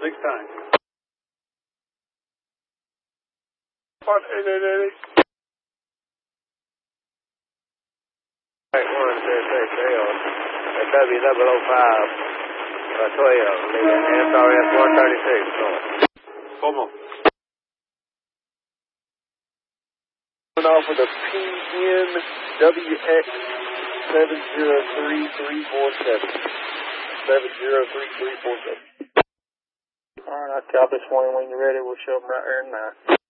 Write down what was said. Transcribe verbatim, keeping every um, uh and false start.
Six times. One, eight, eight, eight, eight. Right, one, two, three, three, on W double oh five, uh, twelve, leaving S R S one thirty-six, north. One more. Off with a P N W X seven zero three three four seven. seven zero three three four seven. All right, I copy Swain. When you're ready, we'll show them right here in nine.